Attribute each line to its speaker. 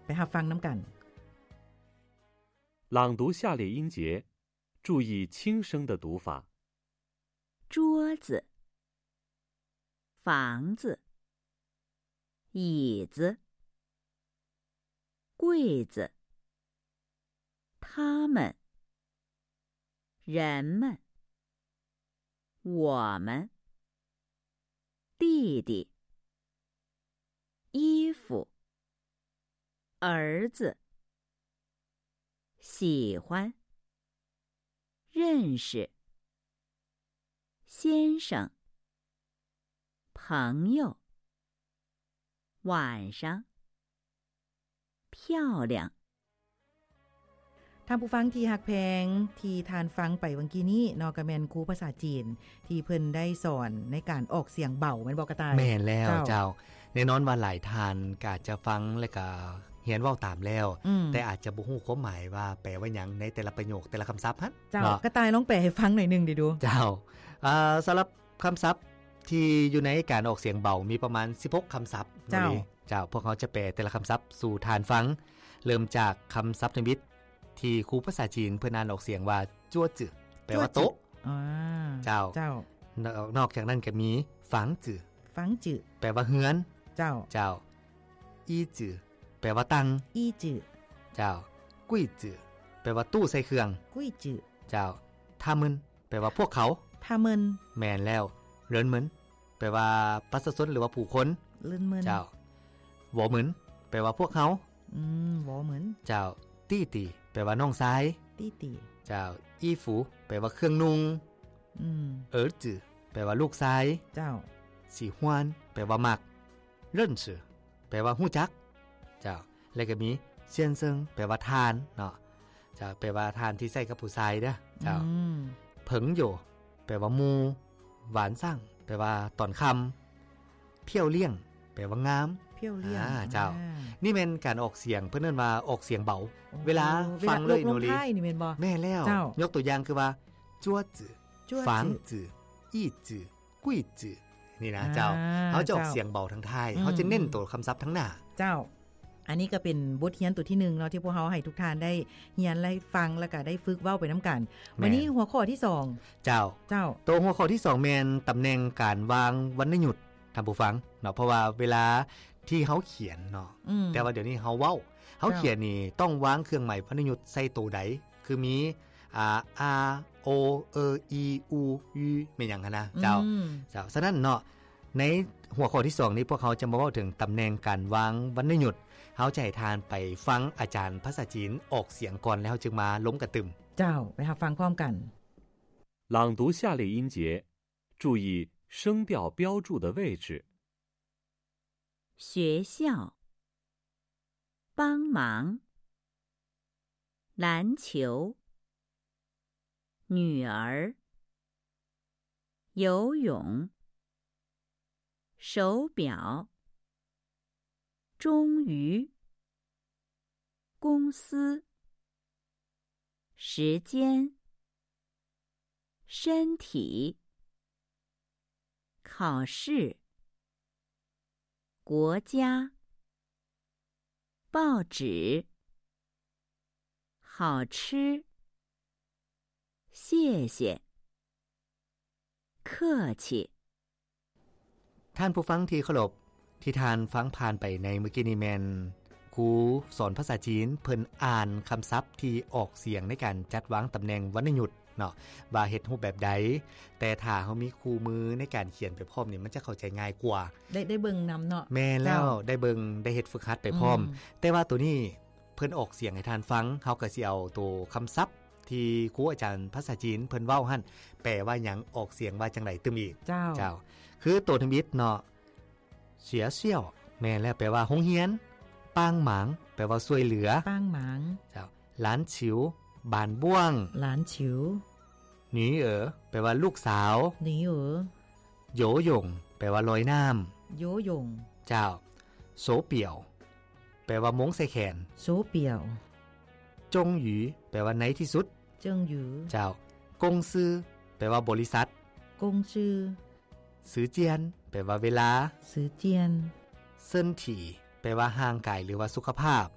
Speaker 1: ไปรับฟังน้ำกัน
Speaker 2: 朗读下列音节，注意轻声的读法。
Speaker 3: 桌子、房子、椅子、柜子、他们、人们、我们、弟弟、衣服、儿子、喜欢、认识、先生、朋友、晚上、漂亮
Speaker 1: ท่านผู้ฟังที่ฮักแพงที่ทานฟังไปเมื่อกี้นี้เนาะก็แม่นครูภาษาจีนที่เพิ่นได้สอนในการออกเสียงเบาแม่นบ่กระต่าย
Speaker 4: แม่นแล้วเจ้าแน่นอนว่าหลายท่านก็อาจจะฟังและก็เรียนเว้าตามแล้วแต่อาจจะบ่ฮู้ความหมายว่าแปลว่าหยังในแต่ละประโยคแต่ละคำศัพท์หั่น
Speaker 1: เจ้ากระต่ายลองแปลให้ฟังหน่อยนึงดิดู
Speaker 4: เจ้าสำหรับคำศัพท์ที่อยู่ในการออกเสียงเบามีประมาณ16คำศัพท์เจ้าพวกเขาจะแปลแต่ละคำศัพท์สู่ทานฟังเริ่มจากคำศัพท์นิมิตที่ครูภาษาจีนเพิ่นอ่านออกเสียงว่าจั่วจื่อแปลว่าโต๊ะเจ้านอกจากนั้นก็มีฝังจื่อแปลว่าเฮือนเจ้าอี้จื่อแปลว่าตัง
Speaker 1: อี้จื่อ
Speaker 4: เจ้ากุ้ยจื่อแปลว่าตู้ใส่เครื่อง
Speaker 1: กุ้ยจื่อ
Speaker 4: เจ้าท่ามึนแปลว่าพวกเขา
Speaker 1: ท่ามึน
Speaker 4: แม่นแล้วเรินเหมือนแปลว่าประชาชนหรือว่าผู้คน
Speaker 1: เรินเหมือน
Speaker 4: เจ้าหวอเหมือนแปลว่าพวกเขา
Speaker 1: หวอเหมือน
Speaker 4: เจ้าตี้ตีแปลว่าน้องชาย
Speaker 1: ตี้ตี
Speaker 4: เจ้าอี้ฝูแปลว่าเครื่องนุ่งจื่อแปลว่าลูกชาย
Speaker 1: เจ้า
Speaker 4: สีฮวนแปลว่ามักเริ่นชื่อแปลว่าฮู้จักเจ้าแล้วก็มีเซียนเซิงแปลว่าทานเนาะเจ้าแปลว่าทานที่ใส่กับผู้ชายเด้อเจ้าเผิงโยแปลว่าหมู่หวานซั่งแปลว่าตอนค่ำเพี้ยวเลี่ยงแปลว่างาม
Speaker 1: เพี้ยวเลี่ยง
Speaker 4: เจ้านี่แม่นการออกเสียงเพิ่นเอิ้นว่าออกเสียงเบาเวลาฟังเลยโนรี
Speaker 1: นี่แม่นบ่
Speaker 4: แม่แล้วยกตัวอย่างคือว่าจั่วจื่อฝังจื่ออี้จื่อกุ้ยจื่อนี่นะเจ้าเขาจะออกเสียงเบาทั้งท้ายเขาจะเน้นตัวคำศัพท์ทั้งหน้า
Speaker 1: เจ้าอันนี้ก็เป็นบทเรียนตัวที่1เนาะที่พวกเราให้ทุกท่านได้เรียนและฟังแล้วก็ได้ฝึกเว้าไปนํากันวันนี้หัวข้อที่2
Speaker 4: เจ้าตัวหัวข้อที่2แม่นตำแหน่งการวางวรรณยุกต์ท่านผู้ฟังเนาะเพราะว่าเวลาที่เฮาเขียนเนาะแต่ว่าเดี๋ยวนี้เฮาเว้าเฮาเขียนนี่ต้องวางเครื่องหมายวรรณยุกต์ใส่ตัวใดคือมีa o e i u u แม่นหยังหั่นนะเจ้าฉะนั้นเนาะในหัวข้อที่2นี้พวกเขาจะมาเว้าถึงตำแหน่งการวางวรรณยุกต์เฮาจะให้ทานไปฟังอาจารย์ภาษาจีนออกเสียงก่อนแล้วจึงมาล้มกระตึม
Speaker 1: เจ้าไปหาฟังพร้อมกัน
Speaker 2: 朗读下列音节，注意声调标注的位置。
Speaker 3: 学校、帮忙、篮球、女儿、游泳、手表、终于、公司、时间、身体、考试、国家、报纸、好吃、谢谢、客气
Speaker 4: ท่านผู้ฟังที่เคารพที่ทานฟังผ่านไปในเมื่อกี้นี้แม่นครูสอนภาษาจีนเพิ่นอ่านคำศัพท์ที่ออกเสียงในการจัดวางตำแหน่งวรรณยุกต์เนาะว่าเฮ็ดรูปแบบใดแต่ถ้าเฮามีคู่มือในการเขียนไปพร้อมนี่มันจะเข้าใจง่ายกว่า
Speaker 1: ได้เบิ่งนําเนาะ
Speaker 4: แม่แล้วได้เบิ่งได้เฮ็ดฝึกหัดไปพร้อมแต่ว่าตัวนี้เพิ่นออกเสียงให้ทานฟังเฮาก็สิเอาตัวคำศัพท์ที่ครูอาจารย์ภาษาจีนเพิ่นเว้าหั่นแปลว่าหยังออกเสียงว่าจังได๋ตึมอีก
Speaker 1: เจ้า
Speaker 4: คือตัวทมิตเนาะเสียเสี่ยวแม่แล้วแปลว่าโรงเรียนปางหมางแปลว่าช่วยเหลือ
Speaker 1: ปางหมาง
Speaker 4: เจ้าหลานฉิวบานบ้วง
Speaker 1: หลานฉิว
Speaker 4: หนีแปลว่าลูกสาว
Speaker 1: หนี
Speaker 4: โยหยงแปลว่าลอยน้ำ
Speaker 1: โยหยง
Speaker 4: เจ้าโสเปี่ยวแปลว่ามงใส่แขน
Speaker 1: โสเปี่ยว
Speaker 4: จงหยีแปลว่าในที่สุด
Speaker 1: จงหยี
Speaker 4: เจ้ากงซือแปลว่าบริษัท
Speaker 1: กงซือ
Speaker 4: สือเจียนแปลว่าเวลา
Speaker 1: สือเจียน
Speaker 4: เซินถี่แปลว่าห่างกายหรือว่าสุขภาพ